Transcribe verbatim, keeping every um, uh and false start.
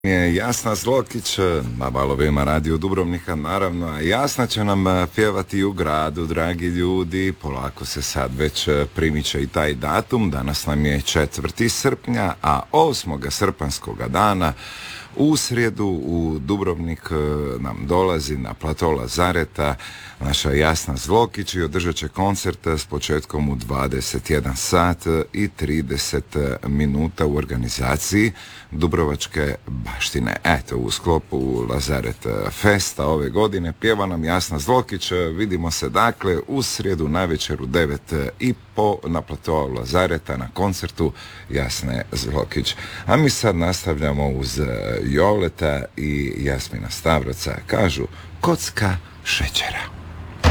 je Jasna Zlokić na valovima Radio Dubrovnika, naravno, a Jasna će nam pjevati u gradu, dragi ljudi. Polako se sad već primiče i taj datum. Danas nam je četvrti srpnja, a osmoga srpanskoga dana u srijedu u Dubrovnik nam dolazi na plato Lazareta naša Jasna Zlokić i održat će koncert s početkom u dvadeset jedan sat i trideset minuta u organizaciji Dubrovačke baštine. Eto, u sklopu Lazaret Festa ove godine pjeva nam Jasna Zlokić. Vidimo se dakle u srijedu navečer u devet i po na plato Lazareta na koncertu Jasne Zlokić. A mi sad nastavljamo uz Joleta i Jasmina Stavrovca. Kažu kocka šećera.